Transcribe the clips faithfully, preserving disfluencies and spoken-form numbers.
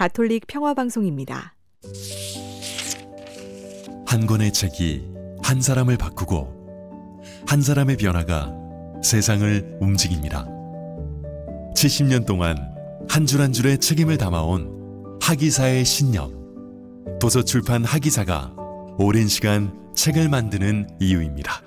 가톨릭 평화방송입니다. 한 권의 책이 한 사람을 바꾸고 한 사람의 변화가 세상을 움직입니다. 칠십 년 동안 한 줄 한 줄의 책임을 담아온 하기사의 신념. 도서출판 하기사가 오랜 시간 책을 만드는 이유입니다.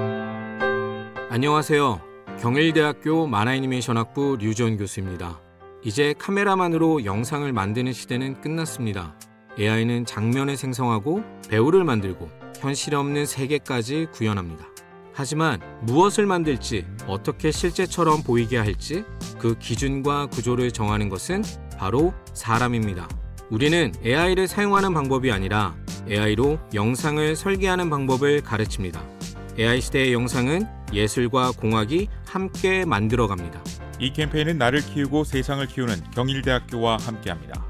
안녕하세요. 경일대학교 만화애니메이션학부 류지원 교수입니다. 이제 카메라만으로 영상을 만드는 시대는 끝났습니다. 에이아이는 장면을 생성하고 배우를 만들고 현실 없는 세계까지 구현합니다. 하지만 무엇을 만들지, 어떻게 실제처럼 보이게 할지 그 기준과 구조를 정하는 것은 바로 사람입니다. 우리는 에이아이를 사용하는 방법이 아니라 에이아이로 영상을 설계하는 방법을 가르칩니다. 에이아이 시대의 영상은 예술과 공학이 함께 만들어갑니다. 이 캠페인은 나를 키우고 세상을 키우는 경일대학교와 함께합니다.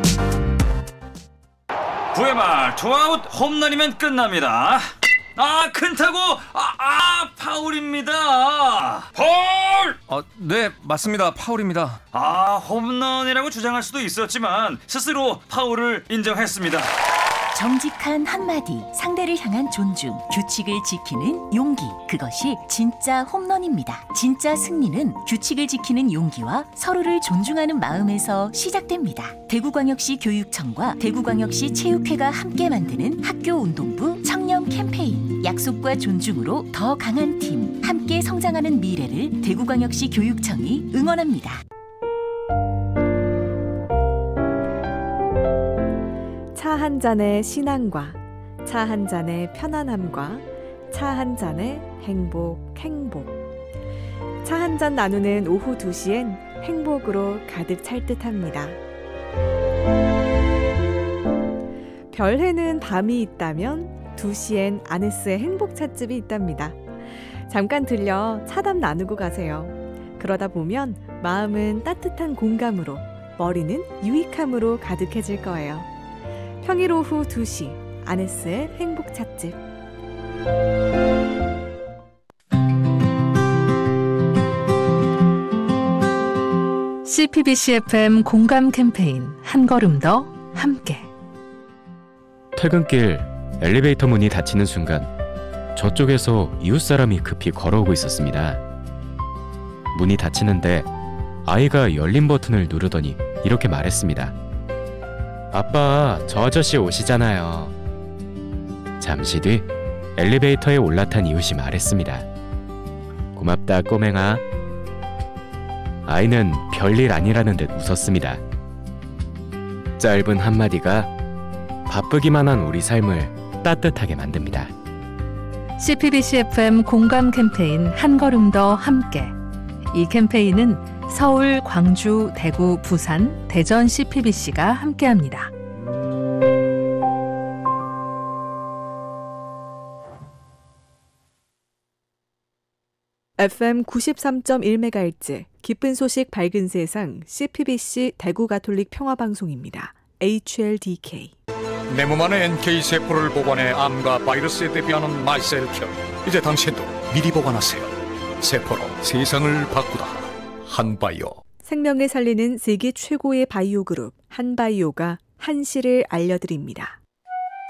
구회 말 투아웃 홈런이면 끝납니다. 아, 큰 타구, 아, 아 파울입니다. 파울! 아, 네, 맞습니다. 파울입니다. 아, 홈런이라고 주장할 수도 있었지만 스스로 파울을 인정했습니다. 정직한 한마디, 상대를 향한 존중, 규칙을 지키는 용기, 그것이 진짜 홈런입니다. 진짜 승리는 규칙을 지키는 용기와 서로를 존중하는 마음에서 시작됩니다. 대구광역시 교육청과 대구광역시 체육회가 함께 만드는 학교운동부 청년 캠페인, 약속과 존중으로 더 강한 팀, 함께 성장하는 미래를 대구광역시 교육청이 응원합니다. 차 한 잔의 신앙과 차 한 잔의 편안함과 차 한 잔의 행복, 행복. 차 한 잔 나누는 오후 두 시엔 행복으로 가득 찰 듯합니다. 별해는 밤이 있다면 두 시엔 아네스의 행복 찻집이 있답니다. 잠깐 들려 차담 나누고 가세요. 그러다 보면 마음은 따뜻한 공감으로, 머리는 유익함으로 가득해질 거예요. 평일 오후 두 시 아네스의 행복 찻집. 씨피비씨 에프엠 공감 캠페인 한 걸음 더 함께. 퇴근길 엘리베이터 문이 닫히는 순간 저쪽에서 이웃사람이 급히 걸어오고 있었습니다. 문이 닫히는데 아이가 열린 버튼을 누르더니 이렇게 말했습니다. 아빠, 저 아저씨 오시잖아요. 잠시 뒤 엘리베이터에 올라탄 이웃이 말했습니다. 고맙다, 꼬맹아. 아이는 별일 아니라는 듯 웃었습니다. 짧은 한마디가 바쁘기만 한 우리 삶을 따뜻하게 만듭니다. 씨피비씨 에프엠 공감 캠페인 한 걸음 더 함께. 이 캠페인은 서울, 광주, 대구, 부산, 대전 씨피비씨가 함께합니다. 에프엠 구십삼 점 일 메가헤르츠 기쁜 소식 밝은 세상 씨피비씨 대구 가톨릭 평화방송입니다. 에이치엘디케이. 내 몸 안에 엔케이세포를 보관해 암과 바이러스에 대비하는 마이셀큐. 이제 당신도 미리 보관하세요. 세포로 세상을 바꾸다. 한바이오. 생명을 살리는 세계 최고의 바이오 그룹 한바이오가 한시를 알려드립니다.